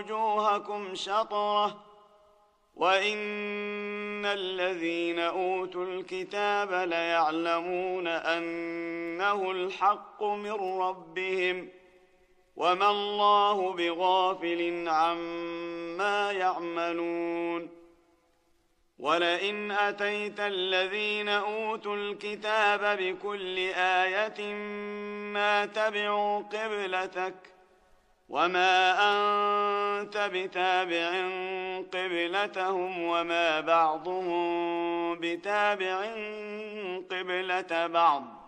وجوهكم شطرة وإن الذين أوتوا الكتاب ليعلمون أنه الحق من ربهم وما الله بغافل عما يعملون ولئن أتيت الذين أوتوا الكتاب بكل آية ما تبعوا قبلتك وما أنت بتابع قبلتهم وما بعضهم بتابع قبلة بعض